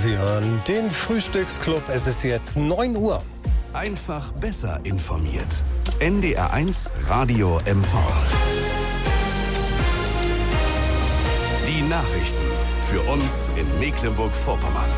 Sie hören den Frühstücksclub. Es ist jetzt 9 Uhr. Einfach besser informiert. NDR1 Radio MV. Die Nachrichten für uns in Mecklenburg-Vorpommern.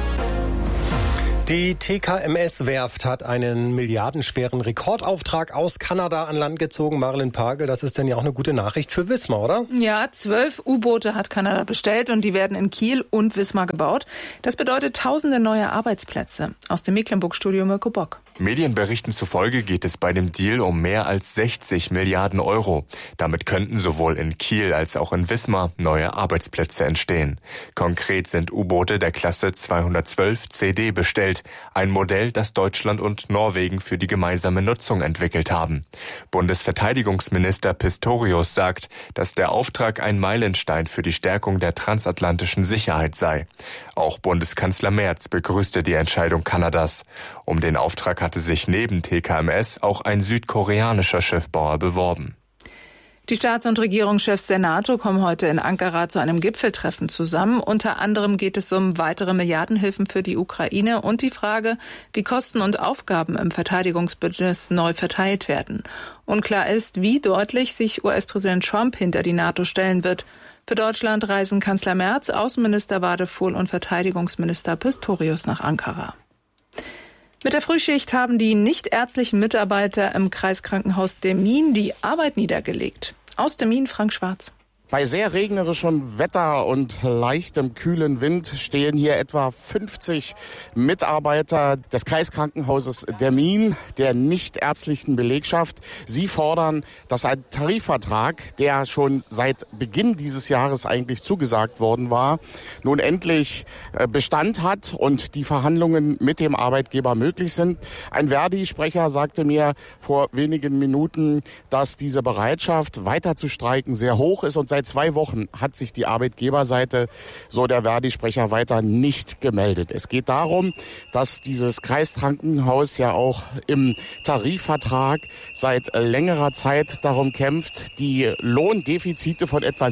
Die TKMS-Werft hat einen milliardenschweren Rekordauftrag aus Kanada an Land gezogen. Marilyn Pagel, das ist dann ja auch eine gute Nachricht für Wismar, oder? Ja, 12 U-Boote hat Kanada bestellt und die werden in Kiel und Wismar gebaut. Das bedeutet tausende neue Arbeitsplätze. Aus dem Mecklenburg-Studio Mirko Bock. Medienberichten zufolge geht es bei dem Deal um mehr als 60 Milliarden Euro. Damit könnten sowohl in Kiel als auch in Wismar neue Arbeitsplätze entstehen. Konkret sind U-Boote der Klasse 212 CD bestellt, ein Modell, das Deutschland und Norwegen für die gemeinsame Nutzung entwickelt haben. Bundesverteidigungsminister Pistorius sagt, dass der Auftrag ein Meilenstein für die Stärkung der transatlantischen Sicherheit sei. Auch Bundeskanzler Merz begrüßte die Entscheidung Kanadas. Um den Auftrag hatte sich neben TKMS auch ein südkoreanischer Schiffbauer beworben. Die Staats- und Regierungschefs der NATO kommen heute in Ankara zu einem Gipfeltreffen zusammen. Unter anderem geht es um weitere Milliardenhilfen für die Ukraine und die Frage, wie Kosten und Aufgaben im Verteidigungsbündnis neu verteilt werden. Unklar ist, wie deutlich sich US-Präsident Trump hinter die NATO stellen wird. Für Deutschland reisen Kanzler Merz, Außenminister Wadefuhl und Verteidigungsminister Pistorius nach Ankara. Mit der Frühschicht haben die nichtärztlichen Mitarbeiter im Kreiskrankenhaus Demmin die Arbeit niedergelegt. Aus Demmin Frank Schwarz. Bei sehr regnerischem Wetter und leichtem kühlen Wind stehen hier etwa 50 Mitarbeiter des Kreiskrankenhauses Demmin, der nichtärztlichen Belegschaft. Sie fordern, dass ein Tarifvertrag, der schon seit Beginn dieses Jahres eigentlich zugesagt worden war, nun endlich Bestand hat und die Verhandlungen mit dem Arbeitgeber möglich sind. Ein Verdi-Sprecher sagte mir vor wenigen Minuten, dass diese Bereitschaft, weiter zu streiken, sehr hoch ist und seit 2 Wochen hat sich die Arbeitgeberseite, so der Verdi-Sprecher, weiter nicht gemeldet. Es geht darum, dass dieses Kreiskrankenhaus ja auch im Tarifvertrag seit längerer Zeit darum kämpft, die Lohndefizite von etwa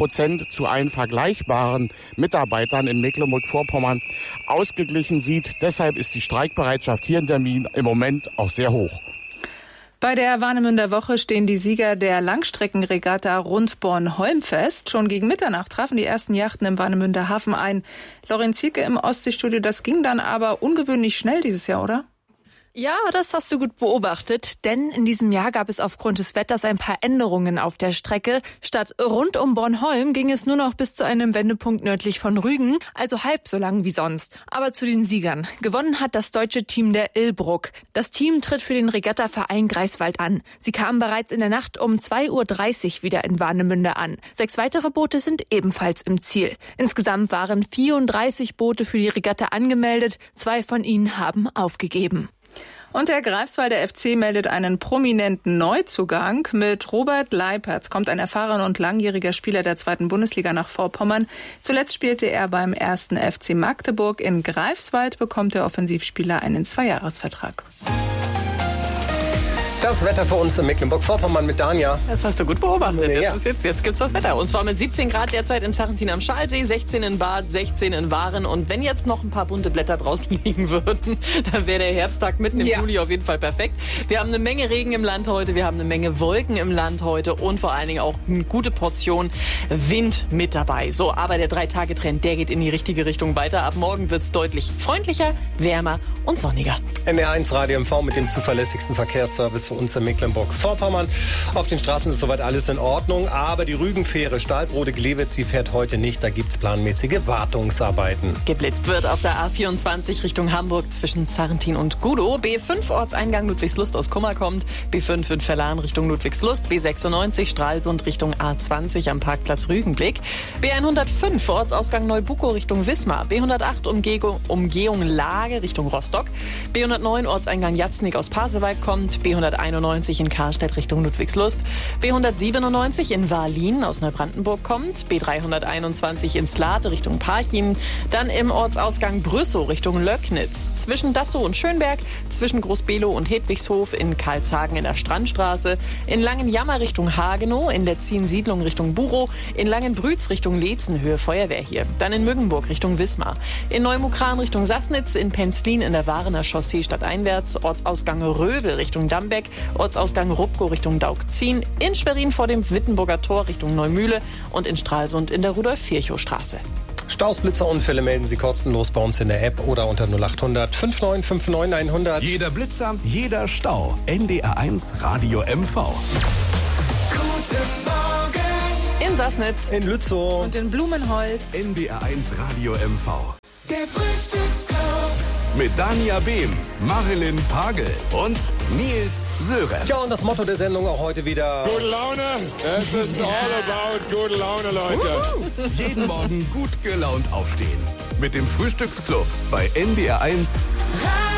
7% zu allen vergleichbaren Mitarbeitern in Mecklenburg-Vorpommern ausgeglichen sieht. Deshalb ist die Streikbereitschaft hier in Demmin im Moment auch sehr hoch. Bei der Warnemünder Woche stehen die Sieger der Langstreckenregatta rund Bornholm fest. Schon gegen Mitternacht trafen die ersten Yachten im Warnemünder Hafen ein. Lorenz Zielke im Ostseestudio, das ging dann aber ungewöhnlich schnell dieses Jahr, oder? Ja, das hast du gut beobachtet, denn in diesem Jahr gab es aufgrund des Wetters ein paar Änderungen auf der Strecke. Statt rund um Bornholm ging es nur noch bis zu einem Wendepunkt nördlich von Rügen, also halb so lang wie sonst. Aber zu den Siegern. Gewonnen hat das deutsche Team der Illbruck. Das Team tritt für den Regattaverein Greifswald an. Sie kamen bereits in der Nacht um 2:30 Uhr wieder in Warnemünde an. 6 weitere Boote sind ebenfalls im Ziel. Insgesamt waren 34 Boote für die Regatta angemeldet. 2 von ihnen haben aufgegeben. Und der Greifswalder FC meldet einen prominenten Neuzugang. Mit Robert Leipertz kommt ein erfahrener und langjähriger Spieler der 2. Bundesliga nach Vorpommern. Zuletzt spielte er beim 1. FC Magdeburg. In Greifswald bekommt der Offensivspieler einen 2-Jahres-Vertrag. Das Wetter für uns in Mecklenburg-Vorpommern mit Dania. Das hast du gut beobachtet. Ja. Jetzt gibt's das Wetter. Und zwar mit 17 Grad derzeit in Sarrentin am Schalsee, 16 in Bad, 16 in Waren. Und wenn jetzt noch ein paar bunte Blätter draußen liegen würden, dann wäre der Herbsttag mitten im Juli auf jeden Fall perfekt. Wir haben eine Menge Regen im Land heute, wir haben eine Menge Wolken im Land heute und vor allen Dingen auch eine gute Portion Wind mit dabei. So, aber der 3-Tage-Trend, der geht in die richtige Richtung weiter. Ab morgen wird's deutlich freundlicher, wärmer und sonniger. NDR1 Radio MV mit dem zuverlässigsten Verkehrsservice für uns in Mecklenburg-Vorpommern. Auf den Straßen ist soweit alles in Ordnung, aber die Rügenfähre Stahlbrode-Glewitz, die fährt heute nicht. Da gibt's planmäßige Wartungsarbeiten. Geblitzt wird auf der A24 Richtung Hamburg zwischen Sarrentin und Gudow. B5 Ortseingang Ludwigslust aus Kummer kommt. B5 in Verlan Richtung Ludwigslust. B96 Stralsund Richtung A20 am Parkplatz Rügenblick. B105 Ortsausgang Neubukow Richtung Wismar. B108 Umgehung Lage Richtung Rostock. B109 Ortseingang Jatznik aus Pasewalk kommt. B101 B91 in Karstedt Richtung Ludwigslust, B197 in Wahllien aus Neubrandenburg kommt, B321 in Slate Richtung Parchim, dann im Ortsausgang Brüssow Richtung Löcknitz, zwischen Dassow und Schönberg, zwischen Großbelow und Hedwigshof, in Karlshagen in der Strandstraße, in Langenjammer Richtung Hagenow, in Letzin-Siedlung Richtung Burow, in Langenbrütz Richtung Leetzen, Höhe Feuerwehr hier, dann in Müggenburg Richtung Wismar, in Neumukran Richtung Sassnitz, in Penzlin in der Warener Chaussee stadteinwärts, Ortsausgang Röbel Richtung Dambeck, Ortsausgang Rupkow Richtung Daugzien, in Schwerin vor dem Wittenburger Tor Richtung Neumühle und in Stralsund in der Rudolf-Virchow-Straße. Staus, Blitzer, Unfälle melden Sie kostenlos bei uns in der App oder unter 0800 5959 100. Jeder Blitzer, jeder Stau. NDR1 Radio MV. Guten Morgen In Sassnitz, In Lützow Und in Blumenholz. NDR1 Radio MV. der Frühstücksclub. Mit Dania Behm, Marilyn Pagel und Nils Sörenz. Tja, und das Motto der Sendung auch heute wieder. Gute Laune, es ist all about gute Laune, Leute. Jeden Morgen gut gelaunt aufstehen. Mit dem Frühstücksclub bei NDR1